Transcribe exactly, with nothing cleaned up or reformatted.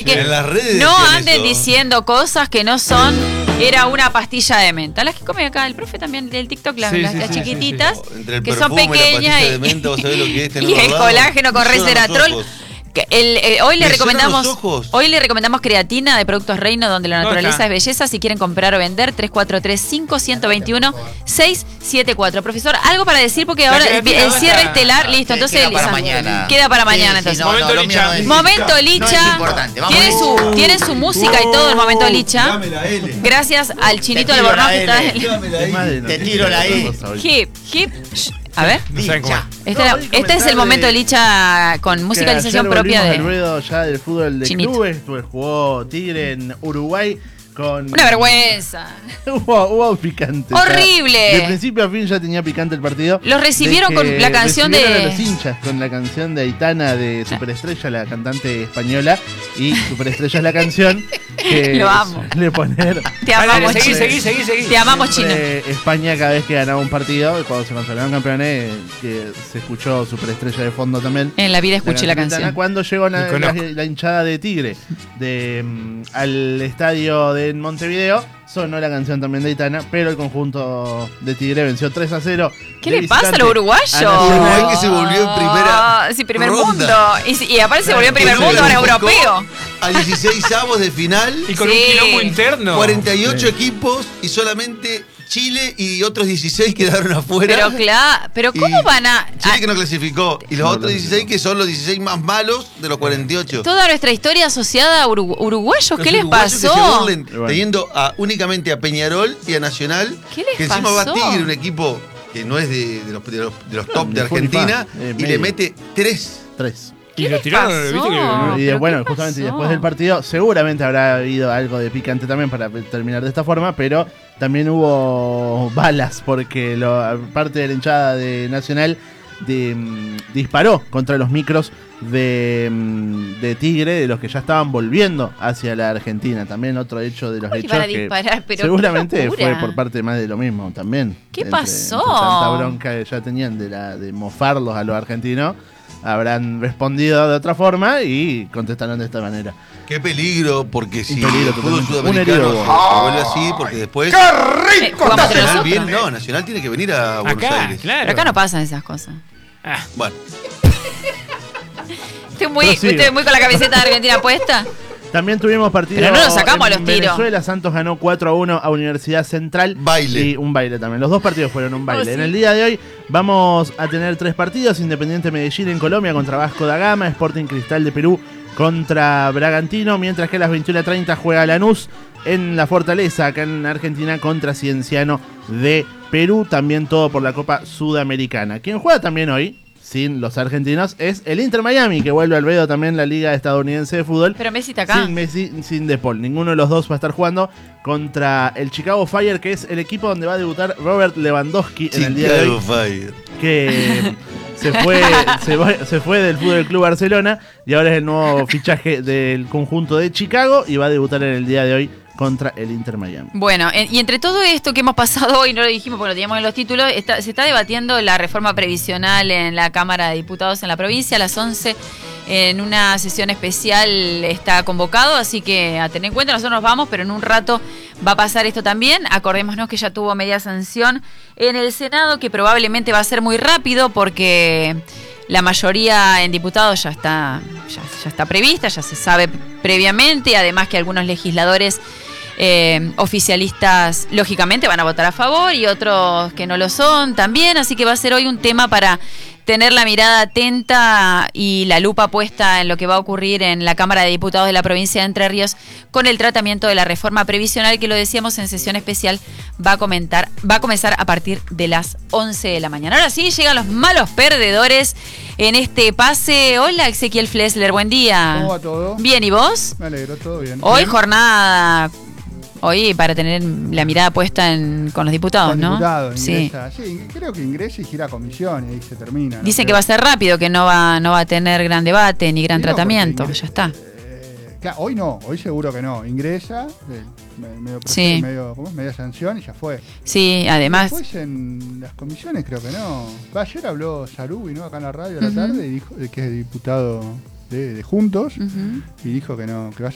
que en las redes no decían anden eso. diciendo cosas que no son. Era una pastilla de menta. Las que come acá el profe también del TikTok, las, Sí, las, sí, las sí, chiquititas, sí, sí. Entre el que son perfume, la pequeñas pastilla y, de menta, vos sabés lo que es tener y los el lados. colágeno con Me lloran los resveratrol. ojos. Que el, eh, hoy le Me recomendamos lloran los ojos. hoy le recomendamos creatina de Productos Reino, donde la ¿Dónde naturaleza está? es belleza. Si quieren comprar o vender, tres cuatro tres cinco, uno dos uno, seis siete cuatro. Profesor, algo para decir porque ahora el, creatina, el ¿dónde cierre está? estelar, listo, entonces queda para Lisa, mañana. queda para Sí, mañana sí, entonces. no, Momento no, lo mío Licha. no es- Momento no Licha. es importante. Vamos. Tiene su, tiene su música y todo el momento Licha. Dame la L. Gracias al chinito Te del tiro Bornón la que está. L. Dame la Es más de L. Te noticias tiro la que I. otra cosa hoy. Hip, hip. Shh. A ver. No saben cómo es. Este, No, voy a este es comentar el momento de- Licha con musicalización que ayer propia volvimos de. al ruedo ya del fútbol de Chinito. clubes, pues jugó Tigre en Uruguay con... Una vergüenza. hubo, hubo picante. Horrible. Ya, de principio a fin ya tenía picante el partido. Los recibieron De con que la canción de- recibieron a los hinchas con la canción de Aitana de Superestrella, la cantante española, y Superestrella es la canción que Lo amo. suele poner Te Dale, amamos, seguí, Chino. seguí, seguí, seguí. Te amamos, Chino. siempre España cada vez que ganaba un partido, cuando se consolidaron campeones, que se escuchó Superestrella de fondo también. En la vida escuché la Aitana. canción. Cuando llegó la, Me conozco. la- la hinchada de Tigre de, mm, al estadio de Montevideo, sonó la canción también de Aitana, pero el conjunto de Tigre venció tres a cero. ¿Qué de le pasa a visitante los uruguayos? a Nacional. Uruguay que se volvió en primera Ah, sí, primer ronda. mundo. Y, si- y aparte se volvió en primer Que mundo, se ahora es clasificó europeo. A dieciséis avos de final, Y con Sí. un quilombo interno. cuarenta y ocho Sí. equipos y solamente Chile y otros dieciséis quedaron afuera. Pero claro, pero Y ¿cómo van a...? Chile a- que no clasificó. Y los No otros dieciséis clasificó. que son los dieciséis más malos de los cuarenta y ocho. Toda nuestra historia asociada a urugu- uruguayos, Los ¿qué les uruguayos que se pasó? burlen, Bueno. teniendo a, únicamente a Peñarol y a Nacional. ¿Qué les que encima va pasó? Tigre, un equipo que no es de, de los, de los- de los top de Ni fu ni Argentina, fa, eh, y le medio. mete tres. Tres. Y ¿Qué lo les tiraron, pasó? viste que. No, y pero bueno, ¿qué justamente pasó? después del partido, seguramente habrá habido algo de picante también para terminar de esta forma, pero también hubo balas, porque lo, parte de la hinchada de Nacional de, mm, disparó contra los micros de, mm, de Tigre, de los que ya estaban volviendo hacia la Argentina. También otro hecho de los ¿Cómo hechos iban a que disparar? Pero seguramente qué locura. fue por parte más de lo mismo también. ¿Qué Entre- pasó? entre tanta bronca que ya tenían de, la, de mofarlos a los argentinos, habrán respondido de otra forma y contestaron de esta manera. Qué peligro, porque si Un peligro el fútbol totalmente. Un sudamericano herido. se, se vuelve así, porque después Eh, jugamos entre Nacional nosotros. viene, no, Nacional tiene que venir a Buenos Acá, Aires. claro. Pero acá no pasan esas cosas. Ah, Bueno, Estoy muy, Prosigue. estoy muy con la camiseta de Argentina puesta. También tuvimos partido Pero no nos sacamos en los tiros. Venezuela. Santos ganó cuatro a uno a Universidad Central. Baile. Y un baile también. Los dos partidos fueron un baile. Oh, sí. En el día de hoy vamos a tener tres partidos. Independiente Medellín en Colombia contra Vasco da Gama. Sporting Cristal de Perú contra Bragantino. Mientras que a las veintiuna treinta juega Lanús en la Fortaleza, acá en Argentina, contra Cienciano de Perú. También todo por la Copa Sudamericana. Quien juega también hoy, sin los argentinos, es el Inter Miami, que vuelve al ruedo también la Liga Estadounidense de Fútbol. Pero Messi está acá. Sin Messi, sin De Paul. Ninguno de los dos va a estar jugando contra el Chicago Fire, que es el equipo donde va a debutar Robert Lewandowski en el día de Chicago hoy, Fire. que se fue, se, fue, se fue del Fútbol Club Barcelona y ahora es el nuevo fichaje del conjunto de Chicago y va a debutar en el día de hoy contra el Inter Miami. Bueno, en- y entre todo esto que hemos pasado hoy, no lo dijimos porque lo teníamos en los títulos, está- se está debatiendo la reforma previsional en la Cámara de Diputados en la provincia. A las once, en una sesión especial, está convocado, así que a tener en cuenta, nosotros nos vamos, pero en un rato va a pasar esto también. Acordémonos que ya tuvo media sanción en el Senado, que probablemente va a ser muy rápido porque la mayoría en diputados ya está, ya, ya está prevista, ya se sabe previamente, además que algunos legisladores Eh, oficialistas lógicamente van a votar a favor y otros que no lo son también, así que va a ser hoy un tema para tener la mirada atenta y la lupa puesta en lo que va a ocurrir en la Cámara de Diputados de la provincia de Entre Ríos con el tratamiento de la reforma previsional que, lo decíamos en sesión especial, va a comentar, va a comenzar a partir de las once de la mañana. Ahora sí, llegan los malos perdedores en este pase. Hola, Ezequiel Flesler, buen día. ¿Cómo va todo? Bien, ¿y vos? Me alegro, todo bien. Hoy Bien. jornada, hoy para tener la mirada puesta en, con los diputados, Con ¿no? diputado, Sí. ingresa. Sí, creo que ingresa y gira a comisión y ahí se termina. ¿no? Dicen que Creo- va a ser rápido, que no va, no va a tener gran debate ni gran Sí, no, tratamiento. porque Ya está. eh, claro, hoy no, hoy seguro que no. Ingresa, eh, me- medio, proceso, Sí. medio, ¿cómo es? Media sanción y ya fue. Sí, además. Después en las comisiones creo que no. Va, ayer habló Sarubi, ¿no? Acá en la radio a la Ujú. tarde y dijo de que es diputado de, de Juntos Ujú. y dijo que no, que va a